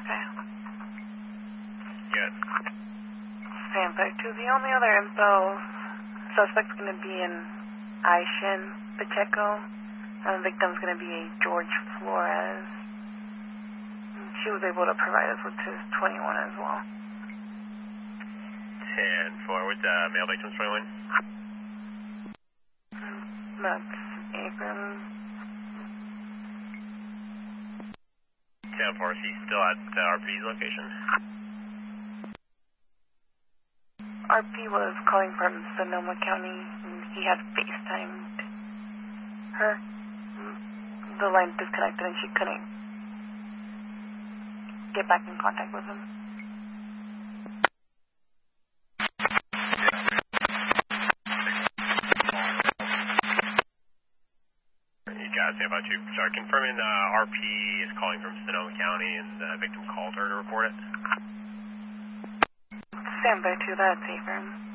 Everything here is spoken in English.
Okay. Good. Stand by 2. The only other info, suspect's going to be in Aishin Pacheco. The victim's going to be a George Flores. She was able to provide us with his 21 as well. 10-4 with male victims 21. That's Abrams. 10-4, she's still at RP's location. RP was calling from Sonoma County, and he had FaceTimed her. The line disconnected and she couldn't get back in contact with him. You guys say about you. Sorry, confirming RP is calling from Sonoma County and the victim called her to report it. Stand by 2, that's Abrams.